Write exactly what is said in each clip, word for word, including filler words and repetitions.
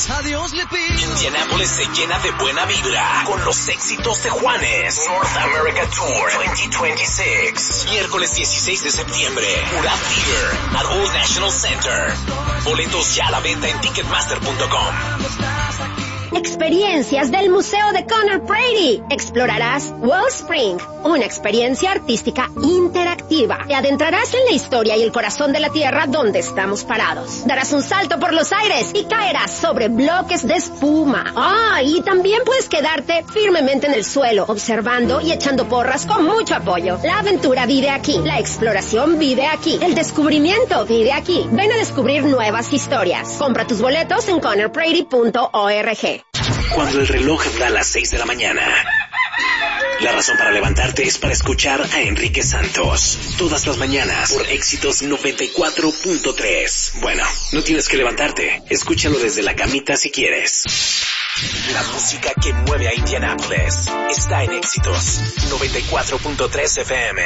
a Dios le pido. Indianápolis se llena de buena vibra con los éxitos de Juanes. North America Tour veinte veintiséis. Miércoles dieciséis de septiembre. Murat Theater at Old National Center. Boletos ya a la venta en ticketmaster punto com. Experiencias del Museo de Conor Brady. Explorarás Wellspring, una experiencia artística interactiva. Te adentrarás en la historia y el corazón de la tierra donde estamos parados. Darás un salto por los aires y caerás sobre bloques de espuma. Ah, y también puedes quedarte firmemente en el suelo, observando y echando porras con mucho apoyo. La aventura vive aquí, la exploración vive aquí, el descubrimiento vive aquí. Ven a descubrir nuevas historias. Compra tus boletos en conor brady punto org. Cuando el reloj da las seis de la mañana, la razón para levantarte es para escuchar a Enrique Santos. Todas las mañanas por Éxitos noventa y cuatro punto tres. Bueno, no tienes que levantarte. Escúchalo desde la camita si quieres. La música que mueve a Indianápolis está en Éxitos noventa y cuatro punto tres F M.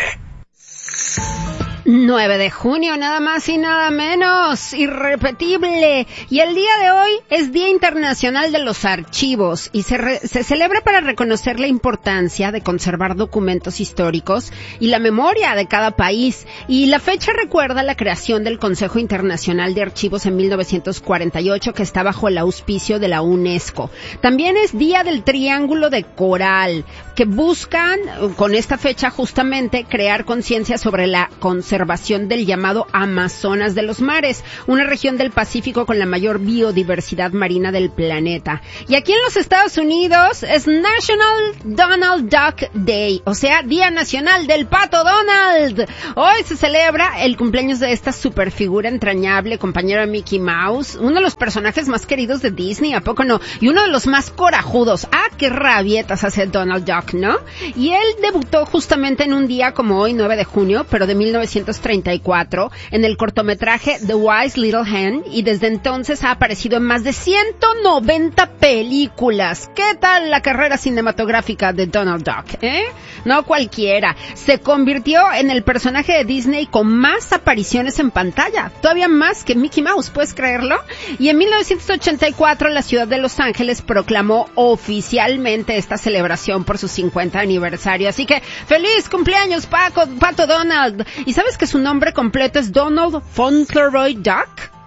nueve de junio, nada más y nada menos, irrepetible. Y el día de hoy es Día Internacional de los Archivos y se, re, se celebra para reconocer la importancia de conservar documentos históricos y la memoria de cada país. Y la fecha recuerda la creación del Consejo Internacional de Archivos en mil novecientos cuarenta y ocho, que está bajo el auspicio de la UNESCO. También es Día del Triángulo de Coral, que buscan con esta fecha justamente crear conciencia sobre la conservación del llamado Amazonas de los mares, una región del Pacífico con la mayor biodiversidad marina del planeta. Y aquí en los Estados Unidos es National Donald Duck Day, o sea, Día Nacional del Pato Donald. Hoy se celebra el cumpleaños de esta superfigura entrañable, compañera de Mickey Mouse, uno de los personajes más queridos de Disney, ¿a poco no? Y uno de los más corajudos. Ah, qué rabietas hace Donald Duck, ¿no? Y él debutó justamente en un día como hoy, nueve de junio, pero de mil novecientos treinta y cuatro, en el cortometraje The Wise Little Hen, y desde entonces ha aparecido en más de ciento noventa películas. ¿Qué tal la carrera cinematográfica de Donald Duck, eh? No cualquiera. Se convirtió en el personaje de Disney con más apariciones en pantalla, todavía más que Mickey Mouse, ¿puedes creerlo? Y en mil novecientos ochenta y cuatro la ciudad de Los Ángeles proclamó oficialmente esta celebración por su cincuenta aniversario. Así que ¡feliz cumpleaños, Paco, Pato Donald! ¿Y sabes que su nombre completo es Donald Fauntleroy Duck?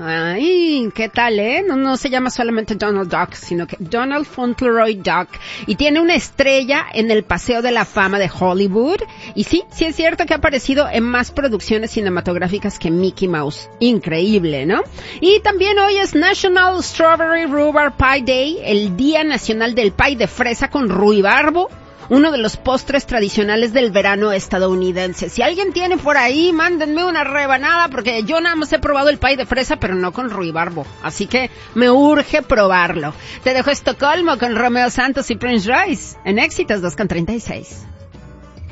Ay, ¿qué tal, eh? No, no se llama solamente Donald Duck, sino que Donald Fauntleroy Duck. Y tiene una estrella en el Paseo de la Fama de Hollywood. Y sí, sí es cierto que ha aparecido en más producciones cinematográficas que Mickey Mouse. Increíble, ¿no? Y también hoy es National Strawberry Rhubarb Pie Day, el Día Nacional del Pie de Fresa con ruibarbo, uno de los postres tradicionales del verano estadounidense. Si alguien tiene por ahí, mándenme una rebanada, porque yo nada más he probado el pie de fresa, pero no con ruibarbo. Así que me urge probarlo. Te dejo Estocolmo con Romeo Santos y Prince Royce en Éxitos dos con treinta y seis.